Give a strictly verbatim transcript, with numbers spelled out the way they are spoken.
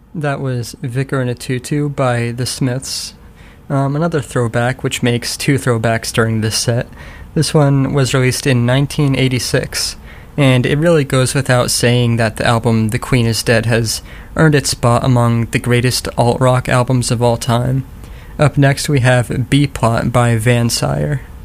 That was Vicar in a Tutu by The Smiths. Um, another throwback, which makes two throwbacks during this set. This one was released in nineteen eighty-six, and it really goes without saying that the album The Queen is Dead has earned its spot among the greatest alt-rock albums of all time. Up next we have B-Plot by Van Sire.